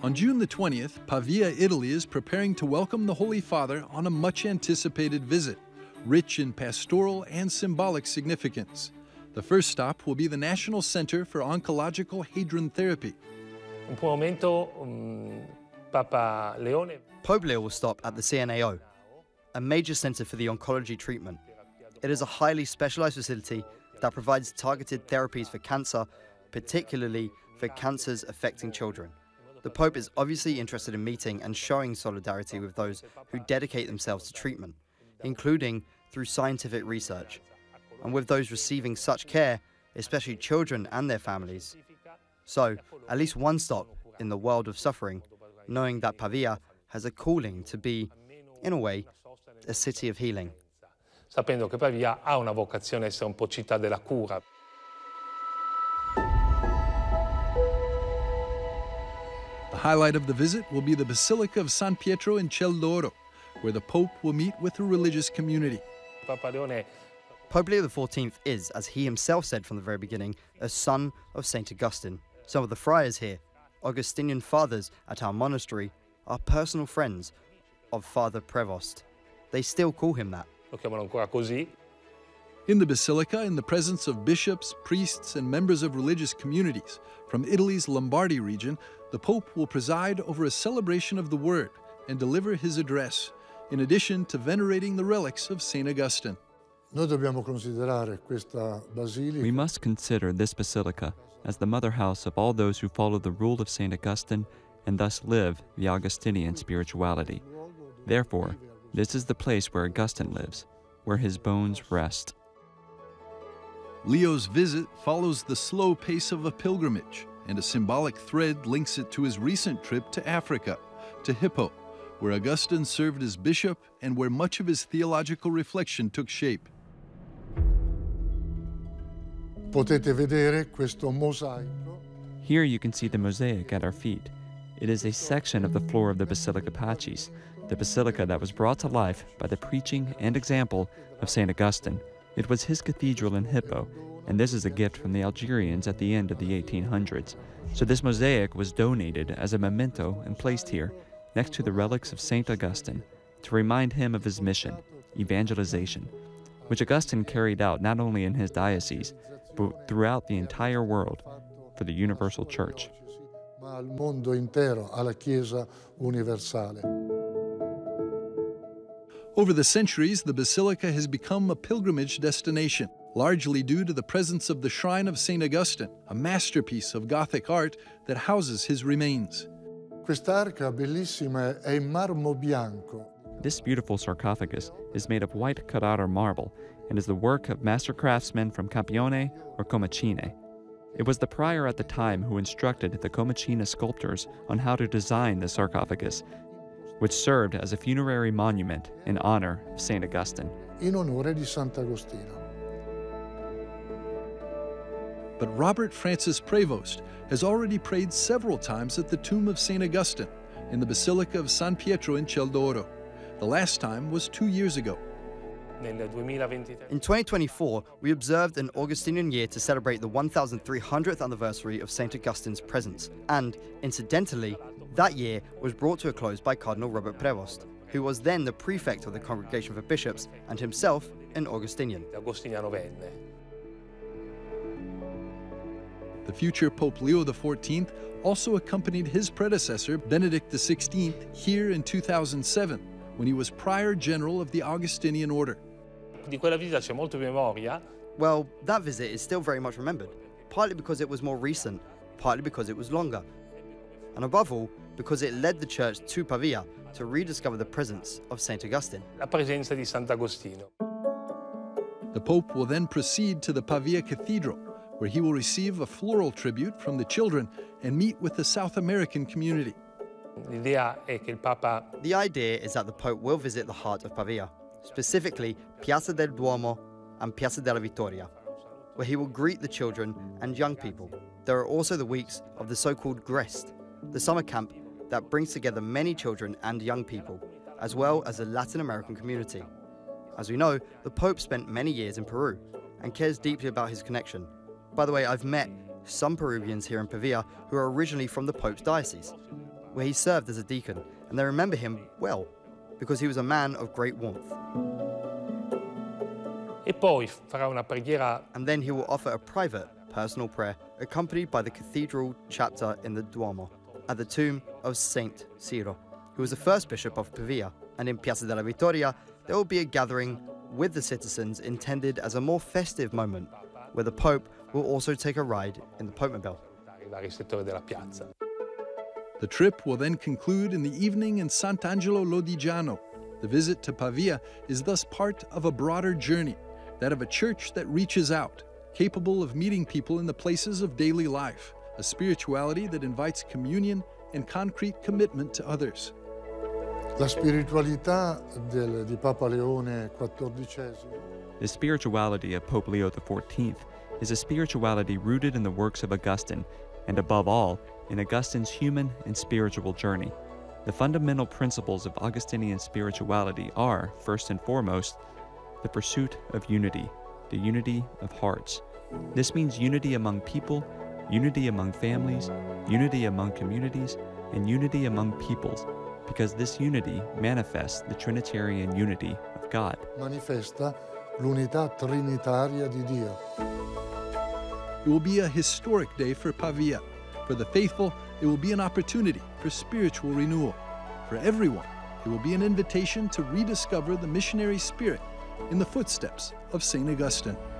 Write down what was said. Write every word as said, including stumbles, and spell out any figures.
On June the twentieth, Pavia, Italy is preparing to welcome the Holy Father on a much-anticipated visit, rich in pastoral and symbolic significance. The first stop will be the National Center for Oncological Hadron Therapy. Pope Leo will stop at the C N A O, a major center for the oncology treatment. It is a highly specialized facility that provides targeted therapies for cancer, particularly for cancers affecting children. The Pope is obviously interested in meeting and showing solidarity with those who dedicate themselves to treatment, including through scientific research, and with those receiving such care, especially children and their families. So, at least one stop in the world of suffering, knowing that Pavia has a calling to be, in a way, a city of healing. Sapendo che Pavia ha una vocazione a essere un po' città della cura. The highlight of the visit will be the Basilica of San Pietro in Ciel d'Oro, where the Pope will meet with the religious community. Pope Leo the fourteenth is, as he himself said from the very beginning, a son of Saint Augustine. Some of the friars here, Augustinian fathers at our monastery, are personal friends of Father Prevost. They still call him that. Lo chiamano ancora così. In the Basilica, in the presence of bishops, priests, and members of religious communities from Italy's Lombardy region, the Pope will preside over a celebration of the Word and deliver his address, in addition to venerating the relics of Saint Augustine. Noi dobbiamo considerare questa basilica. We must consider this basilica as the mother house of all those who follow the rule of Saint Augustine and thus live the Augustinian spirituality. Therefore, this is the place where Augustine lives, where his bones rest. Leo's visit follows the slow pace of a pilgrimage, and a symbolic thread links it to his recent trip to Africa, to Hippo, where Augustine served as bishop and where much of his theological reflection took shape. Potete vedere questo mosaico. Here you can see the mosaic at our feet. It is a section of the floor of the Basilica Pacis, the basilica that was brought to life by the preaching and example of Saint Augustine. It was his cathedral in Hippo, and this is a gift from the Algerians at the end of the eighteen hundreds. So this mosaic was donated as a memento and placed here, next to the relics of Saint Augustine, to remind him of his mission, evangelization, which Augustine carried out not only in his diocese, but throughout the entire world for the universal church. Ma al mondo intero, alla Chiesa universale. Over the centuries, the Basilica has become a pilgrimage destination, largely due to the presence of the Shrine of Saint Augustine, a masterpiece of Gothic art that houses his remains. Quest'arca bellissima è in marmo bianco. This beautiful sarcophagus is made of white Carrara marble and is the work of master craftsmen from Campione or Comacine. It was the prior at the time who instructed the Comacina sculptors on how to design the sarcophagus, which served as a funerary monument in honor of Saint Augustine. In onore di Sant'Agostino. But Robert Francis Prevost has already prayed several times at the tomb of Saint Augustine in the Basilica of San Pietro in Ciel d'Oro. The last time was two years ago. In twenty twenty-four, we observed an Augustinian year to celebrate the one thousand three hundredth anniversary of Saint Augustine's presence, and, incidentally, that year was brought to a close by Cardinal Robert Prevost, who was then the prefect of the Congregation for Bishops and himself an Augustinian. The future Pope Leo the fourteenth also accompanied his predecessor, Benedict the sixteenth, here in two thousand seven, when he was Prior General of the Augustinian Order. Well, that visit is still very much remembered, partly because it was more recent, partly because it was longer, and above all, because it led the Church to Pavia to rediscover the presence of Saint Augustine. La presenza di Sant'Agostino. The Pope will then proceed to the Pavia Cathedral, where he will receive a floral tribute from the children and meet with the South American community. The idea is that the Pope will visit the heart of Pavia, specifically Piazza del Duomo and Piazza della Vittoria, where he will greet the children and young people. There are also the weeks of the so-called Grest, the summer camp that brings together many children and young people, as well as the Latin American community. As we know, the Pope spent many years in Peru and cares deeply about his connection. By the way, I've met some Peruvians here in Pavia who are originally from the Pope's diocese. where he served as a deacon, and they remember him well because he was a man of great warmth. E poi farà una preghiera. And then he will offer a private, personal prayer accompanied by the cathedral chapter in the Duomo at the tomb of Saint Ciro, who was the first bishop of Pavia. And in Piazza della Vittoria, there will be a gathering with the citizens intended as a more festive moment, where the Pope will also take a ride in the Popemobile. I vari settori della piazza. The trip will then conclude in the evening in Sant'Angelo Lodigiano. The visit to Pavia is thus part of a broader journey, that of a church that reaches out, capable of meeting people in the places of daily life, a spirituality that invites communion and concrete commitment to others. La spiritualità del, di Papa Leone quattordicesimo. The spirituality of Pope Leo the fourteenth is a spirituality rooted in the works of Augustine, and above all, in Augustine's human and spiritual journey. The fundamental principles of Augustinian spirituality are, first and foremost, the pursuit of unity, the unity of hearts. This means unity among people, unity among families, unity among communities, and unity among peoples, because this unity manifests the Trinitarian unity of God. Manifesta l'unità trinitaria di Dio. It will be a historic day for Pavia. For the faithful, it will be an opportunity for spiritual renewal. For everyone, it will be an invitation to rediscover the missionary spirit in the footsteps of Saint Augustine.